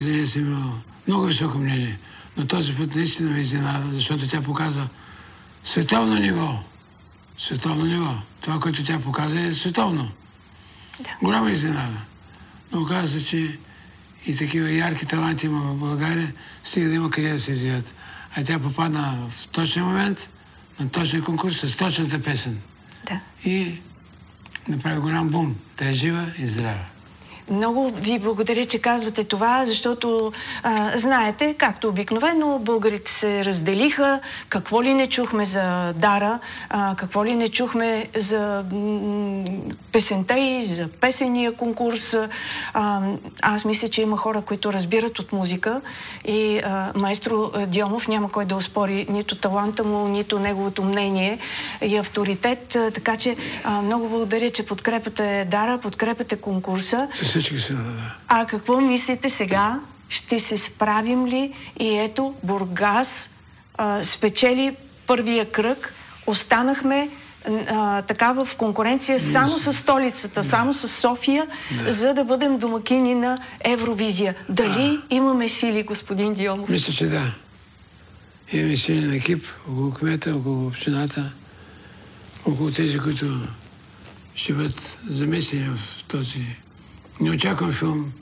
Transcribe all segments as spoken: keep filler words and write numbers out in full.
За съм имал много високо мнение, но този път наистина ме изненада, защото тя показа световно ниво. Световно ниво. Това, което тя показа, е световно. Да. Голяма изненада. Но оказа се, че и такива ярки таланти има в България, стига да има къде да се изявят. А тя попадна в точния момент, на точния конкурс, с точната песен. Да. И направи голям бум. Да е жива и здрава. Много ви благодаря, че казвате това, защото а, знаете, както обикновено, българите се разделиха. Какво ли не чухме за Дара, а, какво ли не чухме за песента и за песения конкурс. А, аз мисля, че има хора, които разбират от музика и а, маестро Дионов няма кой да оспори нито таланта му, нито неговото мнение и авторитет. А, така че а, много благодаря, че подкрепяте Дара, подкрепяте конкурса. Всички са, да. А какво мислите сега? Ще се справим ли? И ето, Бургас а, спечели първия кръг. Останахме а, така в конкуренция само с столицата, да. само с София, да. за да бъдем домакини на Евровизия. Дали а... имаме сили, господин Дионов? Мисля, че да. Имаме силен екип около кмета, около общината, около тези, които ще бъдат замесени в този неочакван филм.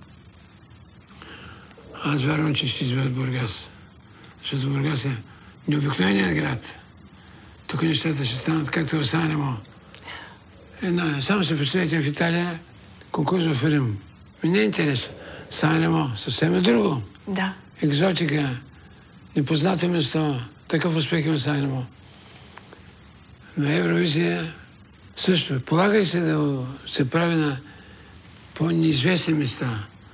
Аз вярвам, че ще изберат Бургас. Защото Бургас е необикновеният град. Тук нещата ще станат както в Санремо. Едно, само се представете в Италия конкурс в Рим. Ми не е интересно. Санремо съвсем е друго. Да. Екзотика, непознато место. Такъв успех има Санремо. На Евровизия също. Полагай се да се прави на по-неизвестни места,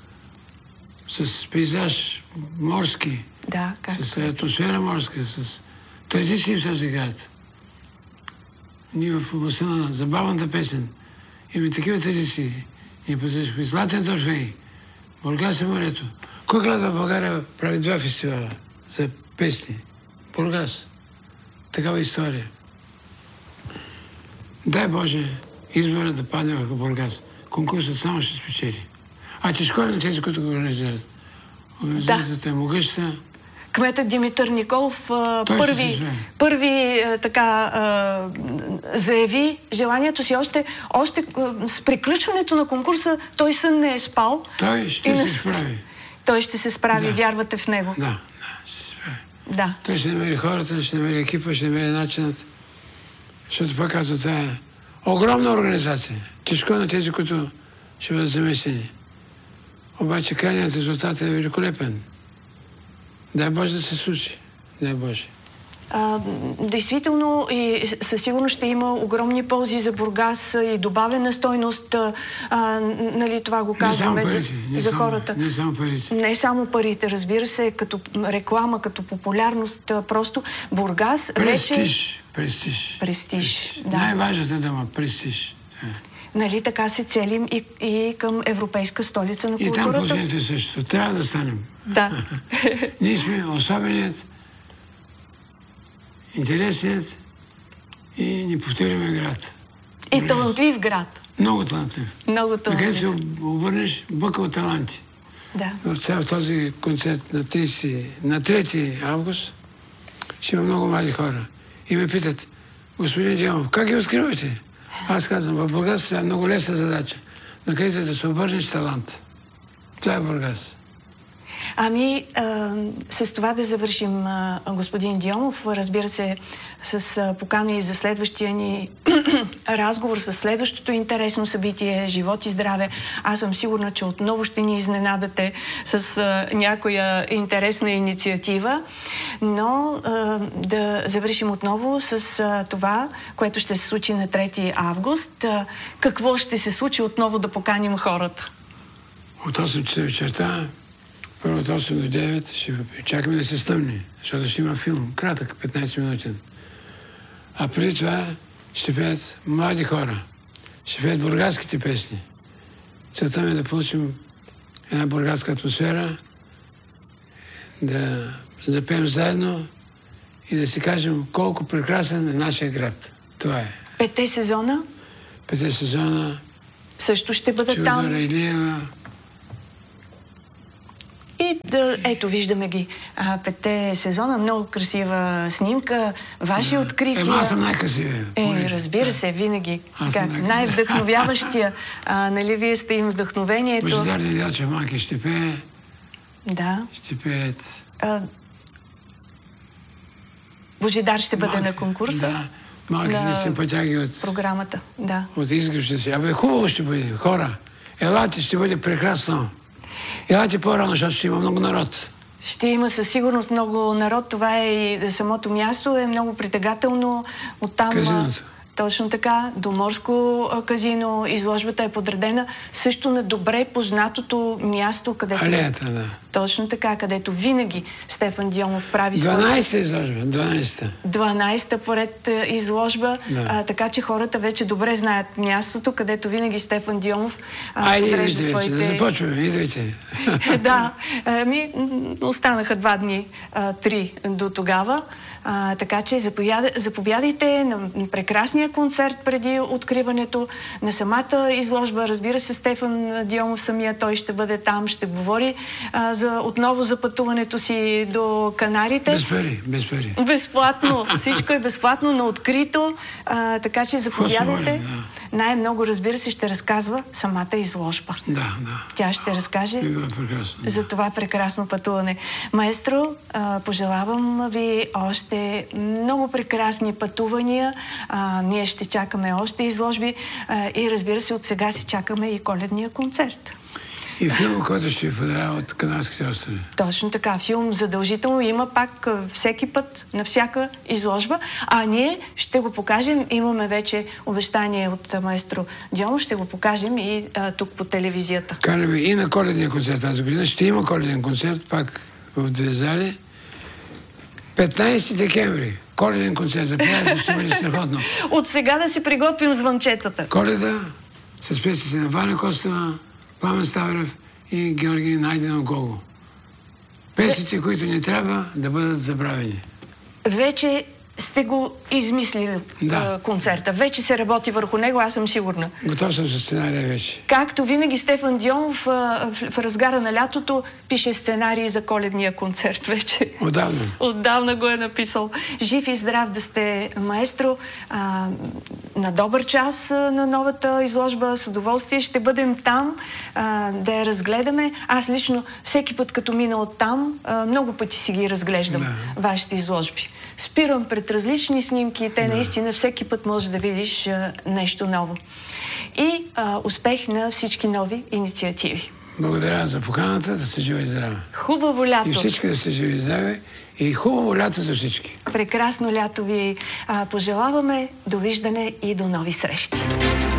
с пейзаж морски, да, с атмосфера морска, с традиции в този град. Ние в областта на забавната песен имаме такива традиции. Ние потърсихме Златен торфей, Бургас и морето. Кой град в България прави два фестивала за песни? Бургас. Такава история. Дай Боже избора да падне върху Бургас. Конкурсът само ще спечели. А тежко е на тези, които го организират. Организацията да. е могъща. Кметът Димитър Николов а, първи, първи а, така а, заяви желанието си още, още а, с приключването на конкурса той сън не е спал. Той ще се справи. Той ще се справи, да. вярвате в него. Да, да, ще се справи. Да. Той ще намери хората, ще намери екипа, ще намери начинът. Защото пак казва, това е огромна организация. Тежко на тези, които ще бъдат замесени. Обаче крайният резултат е великолепен. Дай Боже да се случи. Дай Боже. А, действително и със сигурност ще има огромни ползи за Бургас и добавена стойност. А, нали, това го казваме не парите, за, за хората. Не само парите. Не само парите, разбира се, като реклама, като популярност. Просто Бургас престиж, вече... Престиж. Престиж. Да. Най-важната дума. Престиж. Нали така се целим и, и към европейска столица на културата. И там положението е също. Трябва да станем. Да. Ние сме особеният, интересният и неповторимия град. И Бургас. Талантлив град. Много талантлив. Много талантлив. Накъде се обърнеш, бъка от таланти. Да. В цял този концерт на, тридесети, на трети август ще има много млади хора. И ме питат, господин Дионов, как ги откривате? Аз казвам, в Бургас това е много лесна задача. Накъдето да се обърнеш талант. Това е Бургас. Ами, а, с това да завършим, а, господин Дионов. Разбира се, с а, покана и за следващия ни разговор, с следващото интересно събитие, живот и здраве. Аз съм сигурна, че отново ще ни изненадате с а, някоя интересна инициатива. Но а, да завършим отново с а, това, което ще се случи на трети август. А, какво ще се случи отново да поканим хората? От осем часа вечерта, първо от осем до девет, ще чакаме да се стъмни, защото ще има филм, кратък, петнайсет минутен. А преди това ще пеят млади хора, ще пеят бургаските песни. Целта ми е да получим една бургаска атмосфера, да запеем заедно и да си кажем колко прекрасен е нашия град. Това е. Петте сезона? Петте сезона. Също ще бъдат Чудора там. Илиева, И да, ето, виждаме ги. А, петте сезона, много красива снимка, ваши Да. открития. Ема, аз съм най-красивия. Е, разбира се, винаги. Аз съм Как, най- най-вдъхновяващия. А, нали, вие сте им вдъхновението. Божидар Недялчев Маки ще пее, Да. ще пеят. А, Божидар ще бъде Малки- на конкурса. Да, малките на симпатяги от, програмата. Да. от изгръща си. Абе, хубаво ще бъде, хора. Елате, ще бъде прекрасно. Елате по-рано, защото ще има много народ. Ще има със сигурност много народ. Това е и самото място, е много притегателно. Оттам, Казиното. точно така, до морско а, казино. Изложбата е подредена също на добре познатото място, където... Алеята, да. Точно така, където винаги Стефан Дионов прави своята дванайсета изложба, дванайсета. дванайсета поред а, изложба, Да. а, така че хората вече добре знаят мястото, където винаги Стефан Дионов а, Айде, подрежда идвайте вече, своите... да започваме, идвайте. Да, ами, м, останаха два дни, а, три до тогава. А, така че заповяда, заповядайте на прекрасния концерт преди откриването, на самата изложба. Разбира се, Стефан Дионов самия, той ще бъде там, ще говори а, за, отново за пътуването си до Канарите. Без пари, без пари. Безплатно. Всичко е безплатно, на открито. А, така че заповядайте. волим, да. Най-много, разбира се, ще разказва самата изложба. Да, да. Тя ще разкаже Би било прекрасно. за това прекрасно пътуване. Маестро, а, пожелавам ви още много прекрасни пътувания. А, ние ще чакаме още изложби а, и разбира се, от сега си чакаме и коледния концерт. И филм, който ще ви подаря от Канарските острови. Точно така. Филм задължително има пак а, всеки път, на всяка изложба, а ние ще го покажем. Имаме вече обещание от а, маестро Дионов, ще го покажем и а, тук по телевизията. Канаме и на коледния концерт тази година. Ще има коледен концерт, пак в две зали. петнайсети декември. Коледен концерт. Заповядайте, ще бъде страхотно. От сега да си приготвим звънчетата. Коледа с песните на Ваня Костова, Пламен Ставрев и Георги Найденов Гого. Песните, които не трябва да бъдат забравени. Вече сте го измислили Да. а, концерта. Вече се работи върху него, аз съм сигурна. Готов съм с сценария вече. Както винаги Стефан Дионов а, в, в разгара на лятото пише сценарии за коледния концерт вече. Отдавна. Отдавна го е написал. Жив и здрав да сте, маестро. А, на добър час а, на новата изложба. С удоволствие ще бъдем там, а, да я разгледаме. Аз лично всеки път, като мина оттам, а, много пъти си ги разглеждам, Да. вашите изложби. Спирам пред различни снимки и те Да. наистина всеки път може да видиш а, нещо ново. И а, успех на всички нови инициативи. Благодаря за поканата, да се жива и здраве. Хубаво лято! И всички да се живи и здраве. И хубаво лято за всички. Прекрасно лято ви а, пожелаваме. Довиждане и до нови срещи!